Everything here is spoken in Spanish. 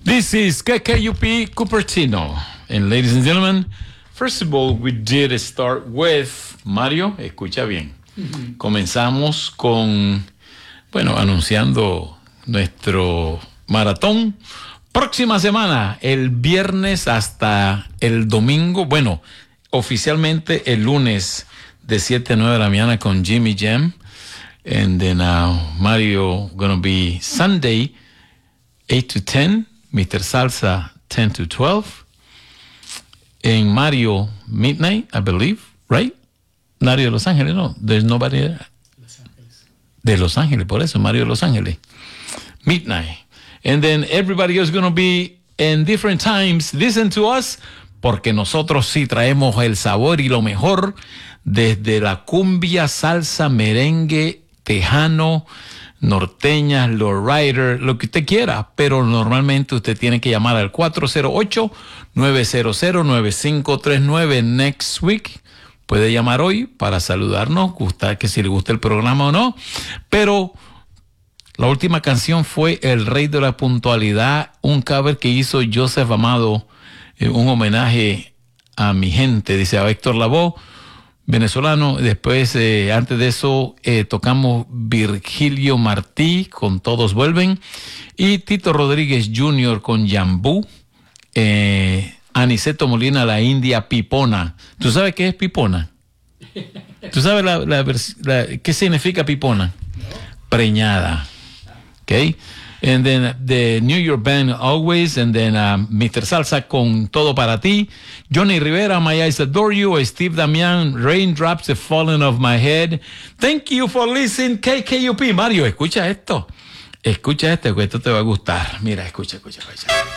This is KKUP Cupertino. And ladies and gentlemen, first of all, we did start with Mario, escucha bien. Comenzamos con, anunciando nuestro maratón. Próxima semana, el viernes hasta el domingo, oficialmente el lunes de 7 a 9 de la mañana con Jimmy Jam. And then Mario gonna be Sunday, 8 to 10. Mr. Salsa, 10 to 12. En Mario, midnight, I believe, right? Mario de Los Ángeles, no. There's nobody there. De Los Ángeles, por eso, Mario de Los Ángeles. Midnight. And then everybody else going to be in different times. Listen to us, porque nosotros sí traemos el sabor y lo mejor desde la cumbia, salsa, merengue, tejano, norteña, lowrider, lo que usted quiera, pero normalmente usted tiene que llamar al 408-900-9539 next week. Puede llamar hoy para saludarnos, que si le gusta el programa o no, pero la última canción fue El Rey de la Puntualidad, un cover que hizo Joseph Amado, un homenaje a mi gente, dice a Héctor Lavoe, venezolano. Después, antes de eso, tocamos Virgilio Martí con Todos Vuelven y Tito Rodríguez Jr. con Yambú, Aniceto Molina, La India Pipona. ¿Tú sabes qué es Pipona? ¿Tú sabes qué significa Pipona? Preñada. Okay. And then the New York Band Always, and then Mr. Salsa con Todo Para Ti, Johnny Rivera, My Eyes Adore You, Steve Damian, Raindrops Have Fallen Off My Head. Thank you for listening, KKUP. Mario, escucha esto, que esto te va a gustar. Mira, escucha.